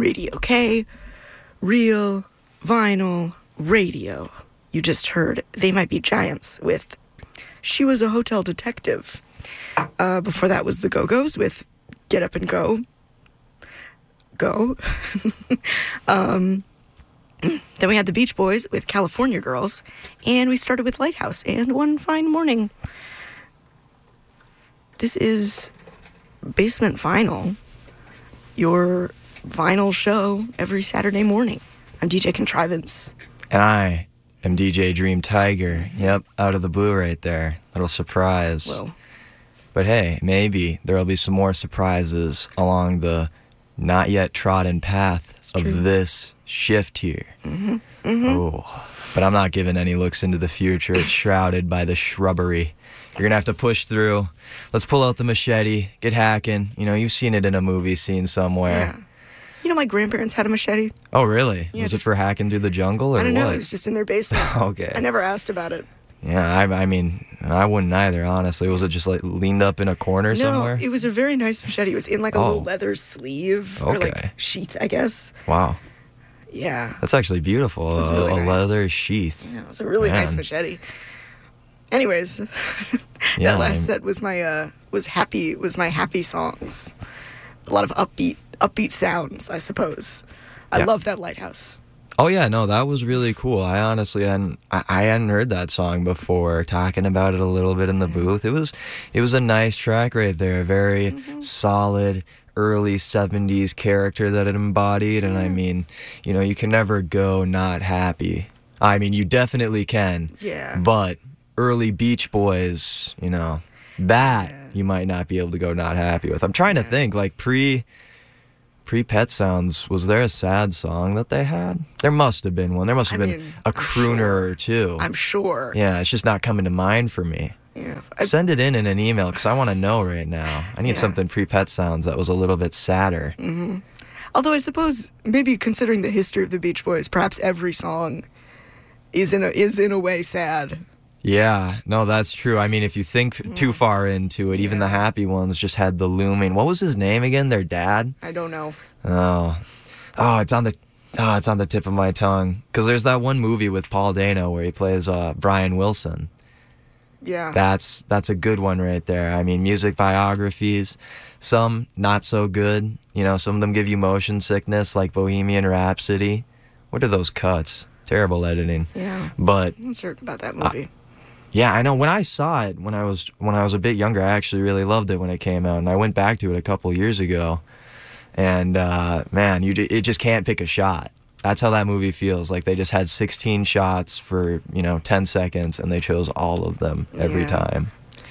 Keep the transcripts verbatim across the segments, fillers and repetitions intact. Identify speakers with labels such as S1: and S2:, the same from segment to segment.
S1: Radio K, Real Vinyl Radio. You just heard They Might Be Giants with She Was a Hotel Detective. Uh, before that was the Go-Go's with Get Up and Go. Go. um, then we had the Beach Boys with California Girls, and we started with Lighthouse and One Fine Morning. This is Basement Vinyl, your vinyl show every Saturday morning. I'm D J Contrivance.
S2: And I am D J Dream Tiger. Yep, out of the blue right there. Little surprise.
S1: Whoa.
S2: But hey, maybe there'll be some more surprises along the not yet trodden path
S1: It's
S2: of
S1: true.
S2: this shift here.
S1: Mm-hmm. Mm-hmm.
S2: Oh, but I'm not giving any looks into the future. It's shrouded by the shrubbery. You're going to have to push through. Let's pull out the machete, get hacking. You know, you've seen it in a movie scene somewhere.
S1: Yeah. You know, my grandparents had a machete.
S2: Oh, really?
S1: Yeah,
S2: Was
S1: just-
S2: it for hacking through the jungle or
S1: I don't
S2: what?
S1: know. It was just in their basement.
S2: Okay.
S1: I never asked about it.
S2: Yeah, I, I mean, I wouldn't either, honestly. Was it just like leaned up in a corner somewhere?
S1: No, it was a very nice machete. It was in like a
S2: Oh.
S1: little leather sleeve or like
S2: Okay.
S1: sheath, I guess.
S2: Wow.
S1: Yeah.
S2: That's actually beautiful.
S1: was
S2: A,
S1: really
S2: a
S1: nice.
S2: leather sheath.
S1: Yeah, it was a really nice
S2: Man.
S1: machete. Anyways,
S2: Yeah,
S1: that last
S2: I'm-
S1: set was my uh was happy was my happy songs. A lot of upbeat upbeat sounds, I suppose. I
S2: Yeah.
S1: love that Lighthouse.
S2: Oh yeah, no, that was really cool. I honestly hadn't I, I hadn't heard that song before. Talking about it a little bit in the booth, it was it was a nice track right there. A very
S1: Mm-hmm.
S2: solid early seventies character that it embodied, and I mean, you know, you can never go not happy. I mean, you definitely can.
S1: Yeah.
S2: But early Beach Boys, you know, that
S1: Yeah.
S2: you might not be able to go not happy with. I'm trying to
S1: Yeah.
S2: think, like pre pre Pet Sounds, was there a sad song that they had? There must have been one. There must have
S1: I
S2: been
S1: mean,
S2: a
S1: I'm
S2: crooner
S1: sure.
S2: or two.
S1: I'm sure.
S2: Yeah, it's just not coming to mind for me.
S1: Yeah. I,
S2: Send it in in an email because I want to know right now. I need
S1: Yeah.
S2: something pre Pet Sounds that was a little bit sadder.
S1: although I suppose maybe considering the history of the Beach Boys, perhaps every song is in a is in a way sad.
S2: Yeah, no, that's true. I mean, if you think too far into it, even the
S1: Yeah.
S2: happy ones just had the looming. What was his name again? Their dad?
S1: I don't know.
S2: Oh, oh, it's on the, oh, it's on the tip of my tongue. Because there's that one movie with Paul Dano where he plays uh, Brian Wilson.
S1: Yeah.
S2: That's that's a good one right there. I mean, music biographies, some not so good. You know, some of them give you motion sickness, like Bohemian Rhapsody. What are those cuts? Terrible editing.
S1: yeah.
S2: But
S1: I'm certain about that movie.
S2: yeah, I know. When I saw it when I was when I was a bit younger, I actually really loved it when it came out, and I went back to it a couple years ago. And uh, man, you d- it just can't pick a shot. That's how that movie feels. Like they just had sixteen shots for you know ten seconds, and they chose all of them every
S1: Yeah.
S2: time.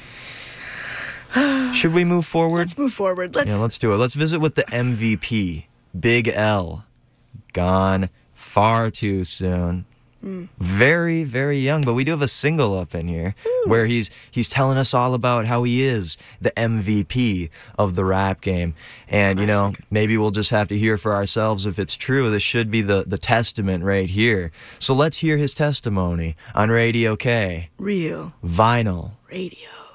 S2: Should we move forward?
S1: Let's move forward. Let's.
S2: Yeah, let's do it. Let's visit with the M V P, Big L. Gone far too soon. Very, very young, but we do have a single up in here where he's he's telling us all about how he is the M V P of the rap game. And, you know,
S1: Classic.
S2: maybe we'll just have to hear for ourselves if it's true. This should be the, the testament right here. So let's hear his testimony on Radio K,
S1: Real
S2: Vinyl
S1: Radio.